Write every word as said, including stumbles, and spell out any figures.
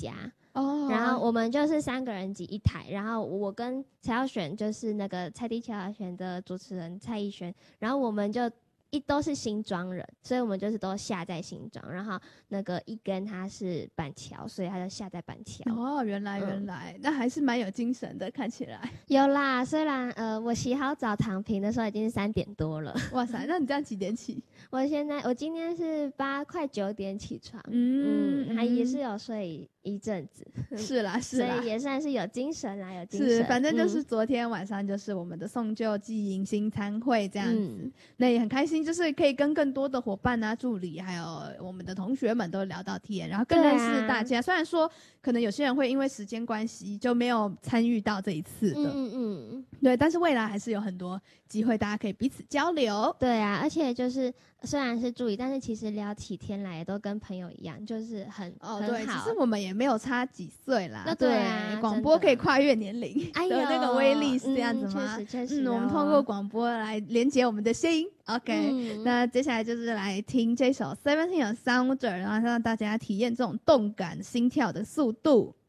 家哦， 然后我们就是三个人挤一台，然后我跟蔡耀璇就是那个蔡地乔璇的主持人蔡艺璇，然后我们就一都是新庄人，所以我们就是都下在新庄，然后那个一根他是板桥，所以他就下在板桥。 哦，原来原来、嗯、那还是蛮有精神的，看起来。 有啦，虽然呃我洗好澡躺平的时候已经是三点多了。 哇塞，那你这样几点起？ 我现在我今天是八快九点起床， 嗯嗯，还也是有睡一阵子， 是啦是啦， 所以也算是有精神啦，有精神。 是，反正就是昨天晚上就是我们的送旧祭迎新餐会这样子、嗯，那也很开心，就是可以跟更多的伙伴啊、助理还有我们的同学们都聊到天，然后更认识大家。啊、虽然说可能有些人会因为时间关系就没有参与到这一次的，嗯嗯，对，但是未来还是有很多机会，大家可以彼此交流。 对啊，而且就是虽然是助理，但是其实聊起天来都跟朋友一样，就是很哦， 很对， 好。 其实我们也没有差几岁啦。 那对啊， 广播可以跨越年龄的那个威力是这样子吗？ 确实确实。 嗯，我们通过广播来连接我们的心。OK，、嗯、那接下来就是来听这首 Seventeen 的 Sounder， 然后让大家体验这种动感心跳的速度。